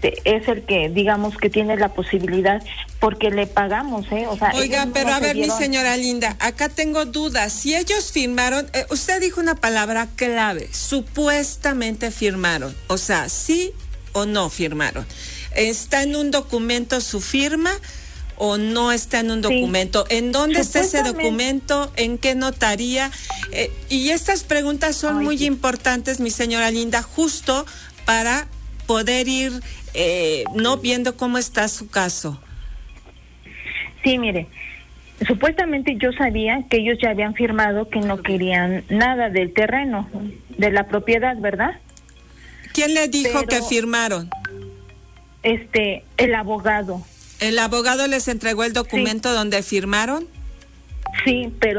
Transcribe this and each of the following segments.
es el que, digamos, que tiene la posibilidad, porque le pagamos, o sea. Oiga, pero a ver, mi señora linda, acá tengo dudas. Si ellos firmaron, usted dijo una palabra clave, supuestamente firmaron, o sea, sí o no firmaron. ¿Está en un documento su firma o no está en un documento? Sí. ¿En dónde está ese documento? ¿En qué notaría? Y estas preguntas son muy importantes, mi señora linda, justo para poder ir no viendo cómo está su caso. Sí, mire, supuestamente yo sabía que ellos ya habían firmado que no querían nada del terreno, de la propiedad, ¿verdad? ¿Quién le dijo que firmaron? El abogado. ¿El abogado les entregó el documento donde firmaron? Sí, pero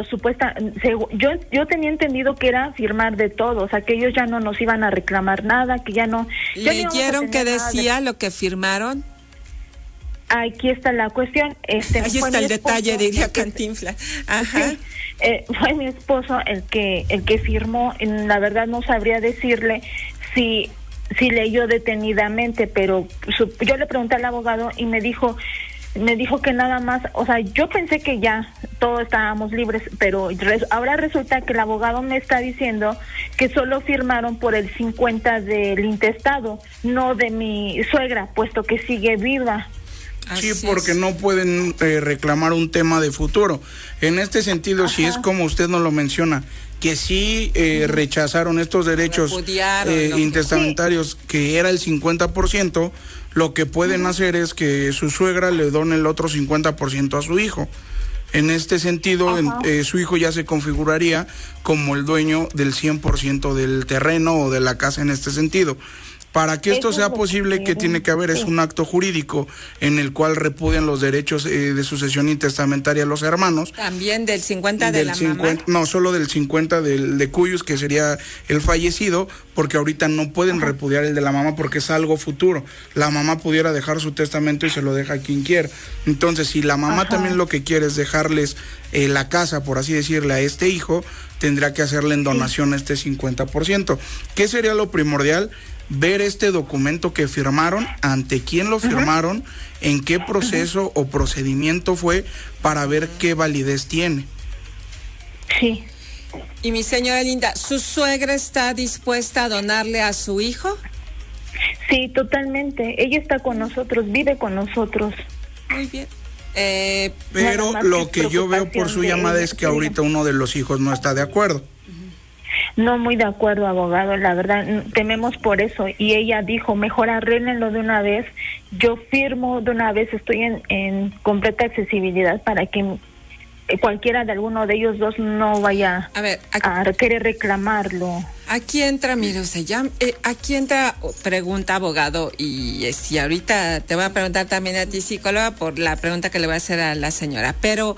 yo tenía entendido que era firmar de todo, o sea, que ellos ya no nos iban a reclamar nada, que ya no. ¿Leyeron qué decía lo que firmaron? Aquí está la cuestión. Ahí está el detalle, diría Cantinflas. Ajá. Sí, fue mi esposo el que firmó. La verdad no sabría decirle si leyó detenidamente, pero yo le pregunté al abogado y me dijo que nada más, o sea, yo pensé que ya todos estábamos libres, pero ahora resulta que el abogado me está diciendo que solo firmaron por el 50 del intestado, no de mi suegra, puesto que sigue viva. Sí, porque no pueden reclamar un tema de futuro. En este sentido, si es como usted nos lo menciona, que sí rechazaron estos derechos intestamentarios, que era el 50%, lo que pueden hacer es que su suegra le done el otro 50% a su hijo. En este sentido, su hijo ya se configuraría como el dueño del 100% del terreno o de la casa en este sentido. Para que esto sea posible, ¿qué tiene que haber? Es un acto jurídico en el cual repudian los derechos de sucesión intestamentaria a los hermanos. También del 50 de la mamá. No, solo del 50 de cuyos, que sería el fallecido, porque ahorita no pueden repudiar el de la mamá porque es algo futuro. La mamá pudiera dejar su testamento y se lo deja a quien quiera. Entonces, si la mamá también lo que quiere es dejarles la casa, por así decirle, a este hijo, tendrá que hacerle en donación este 50%. ¿Qué sería lo primordial? Ver este documento que firmaron, ante quién lo firmaron, en qué proceso o procedimiento fue, para ver qué validez tiene. Sí. Y mi señora linda, ¿su suegra está dispuesta a donarle a su hijo? Sí, totalmente. Ella está con nosotros, vive con nosotros. Muy bien. Pero lo que yo veo por su llamada es que ahorita uno de los hijos no está de acuerdo. No muy de acuerdo, abogado, la verdad, tememos por eso. Y ella dijo, mejor arréglenlo de una vez, yo firmo de una vez, estoy en completa accesibilidad para que cualquiera de alguno de ellos dos no vaya a querer reclamarlo. Aquí entra, mire usted, aquí entra, pregunta abogado, y si ahorita te voy a preguntar también a ti, psicóloga, por la pregunta que le voy a hacer a la señora, pero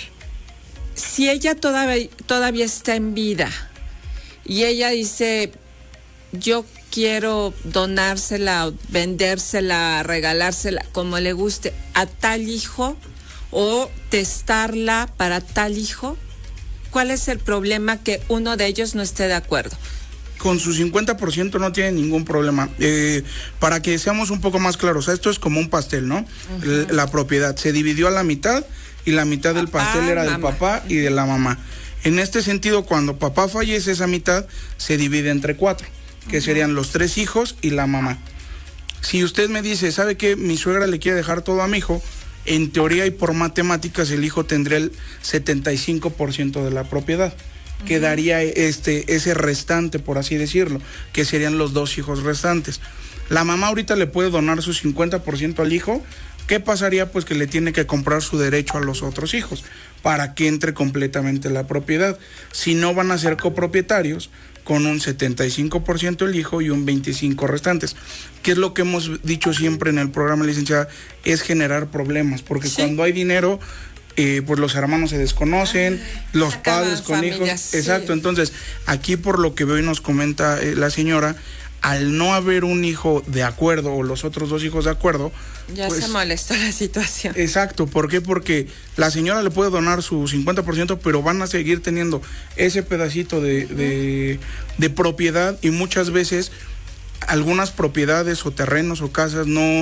si ella todavía está en vida, y ella dice, yo quiero donársela, vendérsela, regalársela, como le guste, a tal hijo, o testarla para tal hijo, ¿cuál es el problema que uno de ellos no esté de acuerdo? Con su 50% no tiene ningún problema. Para que seamos un poco más claros, esto es como un pastel, ¿no? La propiedad se dividió a la mitad, y la mitad del pastel era del papá y de la mamá. En este sentido, cuando papá fallece, esa mitad se divide entre 4, que serían los 3 hijos y la mamá. Si usted me dice, ¿sabe qué? Mi suegra le quiere dejar todo a mi hijo, en teoría y por matemáticas el hijo tendría el 75% de la propiedad. Quedaría ese restante, por así decirlo, que serían los 2 hijos restantes. La mamá ahorita le puede donar su 50% al hijo. ¿Qué pasaría? Pues que le tiene que comprar su derecho a los otros hijos para que entre completamente la propiedad. Si no, van a ser copropietarios con un 75% el hijo y un 25% restantes. Que es lo que hemos dicho siempre en el programa, licenciada, es generar problemas, porque cuando hay dinero, pues los hermanos se desconocen, los padres con familias, hijos. Exacto, entonces aquí por lo que veo y nos comenta la señora, al no haber un hijo de acuerdo o los otros 2 hijos de acuerdo, ya pues, se molestó la situación. Exacto, ¿por qué? Porque la señora le puede donar su 50%, pero van a seguir teniendo ese pedacito de propiedad, y muchas veces algunas propiedades o terrenos o casas no